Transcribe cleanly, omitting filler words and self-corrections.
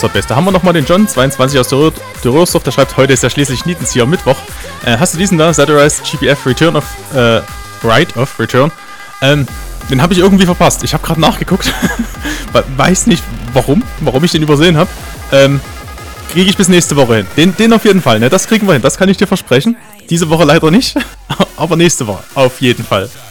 So, Beste. Haben wir nochmal den John, 22 aus der Röhrsdorf, der schreibt, heute ist ja schließlich Nietenzieher Mittwoch. Hast du diesen da? Satirized GPF Return of, Right of Return. Den habe ich irgendwie verpasst. Ich habe gerade nachgeguckt. Weiß nicht, warum ich den übersehen habe. Kriege ich bis nächste Woche hin. Den auf jeden Fall, ne? Das kriegen wir hin. Das kann ich dir versprechen. Diese Woche leider nicht. Aber nächste Woche auf jeden Fall.